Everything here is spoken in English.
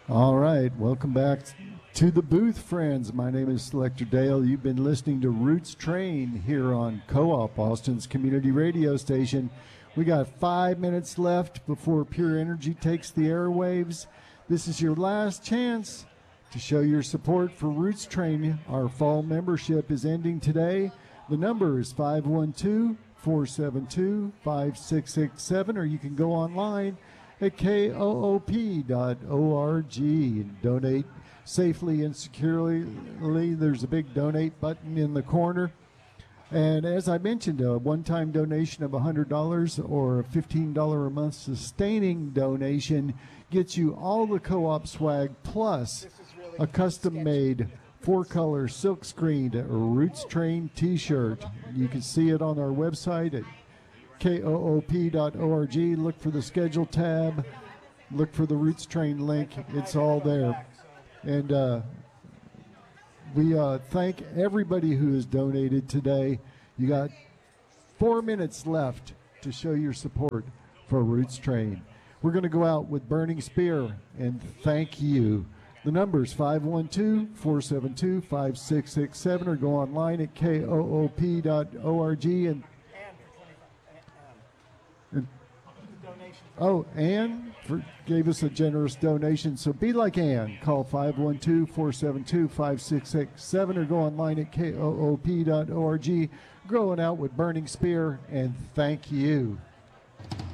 All right, welcome back to the booth, friends. My name is Selector Dale. You've been listening to Roots Train here on Co-op, Austin's community radio station. We got 5 minutes left before Pure Energy takes the airwaves. This is your last chance to show your support for Roots Train. Our fall membership is ending today. The number is 512-472-5667, or you can go online at koop.org and donate safely and securely. There's a big donate button in the corner. And as I mentioned, a one-time donation of $100 or a $15 a month sustaining donation gets you all the co-op swag plus a custom-made four-color silk-screened Roots Train t-shirt. You can see it on our website at koop.org. Look for the schedule tab. Look for the Roots Train link. It's all there. And we thank everybody who has donated today. You got 4 minutes left to show your support for Roots Train. We're going to go out with Burning Spear and thank you. The number is 512-472-5667 or go online at koop.org and Ann gave us a generous donation. So be like Ann. Call 512-472-5667 or go online at koop.org. Growing out with Burning Spear, and thank you.